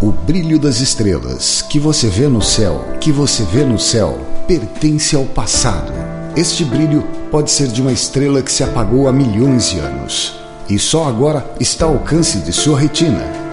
O brilho das estrelas que você vê no céu, pertence ao passado. Este brilho pode ser de uma estrela que se apagou há milhões de anos e só agora está ao alcance de sua retina.